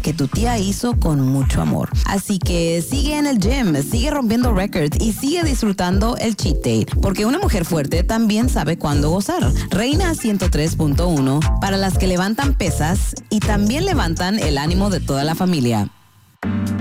que tu tía hizo con mucho amor. Así que sigue en el gym, sigue rompiendo récords y sigue disfrutando el cheat day, porque una mujer fuerte también sabe cuándo gozar. Reina 103.1 para las que levantan pesas y también levantan el ánimo de toda la familia.